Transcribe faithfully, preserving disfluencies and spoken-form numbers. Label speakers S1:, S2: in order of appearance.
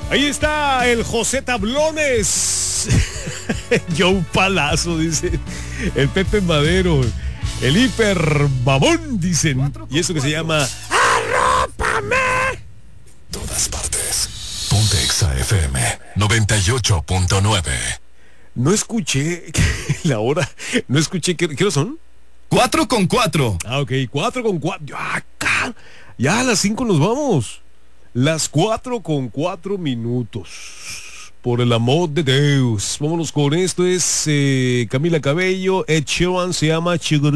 S1: Ahí está el José Tablones. Joe Palazzo, dice. El Pepe Madero. El Hiper Babón, dicen. Y eso que se llama ¡Arrópame!
S2: Todas partes. Ponte Exa F M noventa y ocho punto nueve.
S1: No escuché la hora. No escuché. ¿Qué, qué hora son?
S3: Cuatro con cuatro.
S1: Ah, ok. Cuatro con cuatro. Ya, car- ya a las cinco nos vamos. Las cuatro con cuatro minutos. Por el amor de Dios. Vámonos con esto. Es eh, Camila Cabello. Ed Sheeran se llama Chigurú.